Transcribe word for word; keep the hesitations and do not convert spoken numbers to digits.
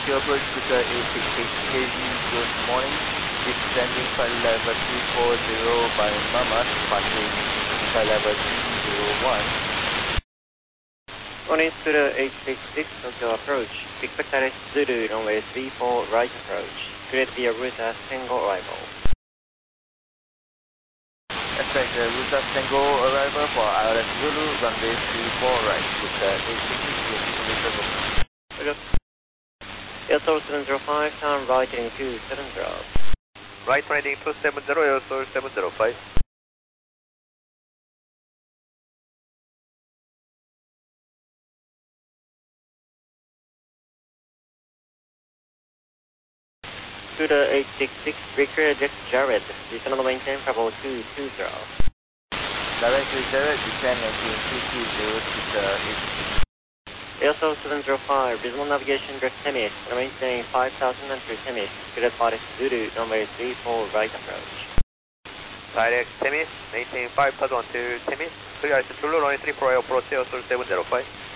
Tokyo approach Kuta eight six six K Z, good morning. Descending flight level three four zero by Mama, departing flight level three zero one. Morning, Scooter eight six six Tokyo approach. Expect direct Zulu, runway three four right approach. Create via route as single arrival. Expect the route as single arrival for I L S Zulu, runway three four right. Kuta eight six six, Roger. Roger. Air Source seven zero five, turn right heading two seven zero. Right heading two seven zero, Air Source seven zero five. Scooter eight six six, Victor Jack Jared, descend on the maintain travel two two zero. Direct to Jared, descend maintain two two zero, Scooter eight six six. Air Source seven zero five, visual navigation direct Temis, maintain five thousand three Temis, cleared for Zulu, runway three four right approach. Direct Temis, maintain five thousand two Temis, clear Zulu, runway three four right approach, Air Source seven zero five.